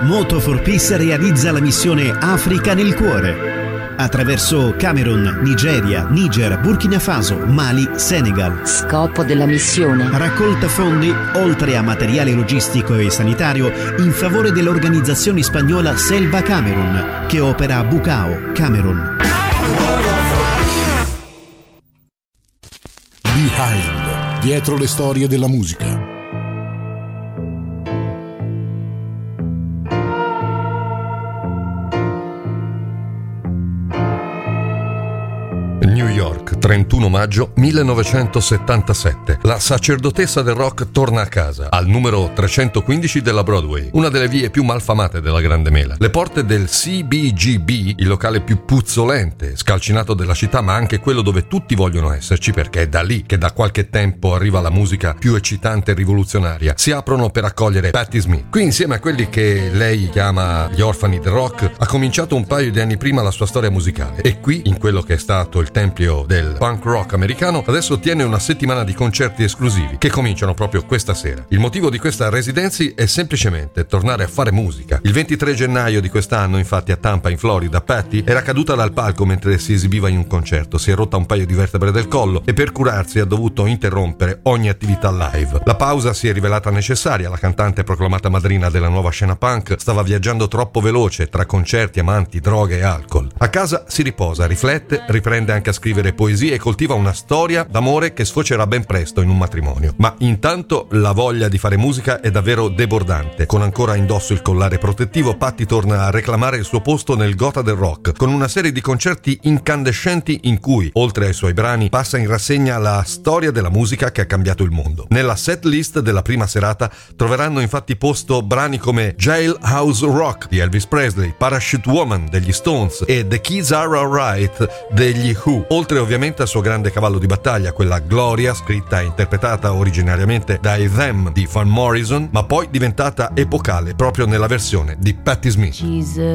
Moto for Peace realizza la missione Africa nel cuore. Attraverso Camerun, Nigeria, Niger, Burkina Faso, Mali, Senegal. Scopo della missione: raccolta fondi, oltre a materiale logistico e sanitario, in favore dell'organizzazione spagnola Selva Camerun, che opera a Bucao, Camerun. Behind, dietro le storie della musica. New York, 31 maggio 1977. La sacerdotessa del rock torna a casa, al numero 315 della Broadway, una delle vie più malfamate della Grande Mela. Le porte del CBGB, il locale più puzzolente, scalcinato della città, ma anche quello dove tutti vogliono esserci, perché è da lì che da qualche tempo arriva la musica più eccitante e rivoluzionaria, si aprono per accogliere Patti Smith. Qui, insieme a quelli che lei chiama gli orfani del rock, ha cominciato un paio di anni prima la sua storia musicale, e qui, in quello che è stato il tempio del punk rock americano, adesso tiene una settimana di concerti esclusivi che cominciano proprio questa sera. Il motivo di questa residency è semplicemente tornare a fare musica. Il 23 gennaio di quest'anno, infatti, a Tampa, in Florida, Patti era caduta dal palco mentre si esibiva in un concerto, si è rotta un paio di vertebre del collo e per curarsi ha dovuto interrompere ogni attività live. La pausa si è rivelata necessaria, la cantante proclamata madrina della nuova scena punk stava viaggiando troppo veloce tra concerti, amanti, droghe e alcol. A casa si riposa, riflette, riprende anche a scrivere poesie e coltiva una storia d'amore che sfocerà ben presto in un matrimonio. Ma intanto la voglia di fare musica è davvero debordante. Con ancora indosso il collare protettivo, Patti torna a reclamare il suo posto nel gotha del rock, con una serie di concerti incandescenti in cui, oltre ai suoi brani, passa in rassegna la storia della musica che ha cambiato il mondo. Nella set list della prima serata troveranno infatti posto brani come Jailhouse Rock di Elvis Presley, Parachute Woman degli Stones e The Kids Are Alright degli Who, oltre ovviamente al suo grande cavallo di battaglia, quella Gloria, scritta e interpretata originariamente dai Them di Van Morrison, ma poi diventata epocale proprio nella versione di Patti Smith.